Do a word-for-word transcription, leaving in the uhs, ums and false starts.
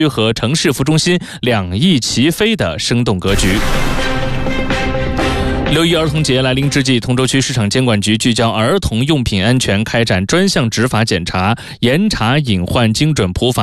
和城市服中心两翼齐飞的生动格局。六一儿童节来临之际，通州区市场监管局聚焦儿童用品安全，开展专项执法检查，严查隐患精准普法。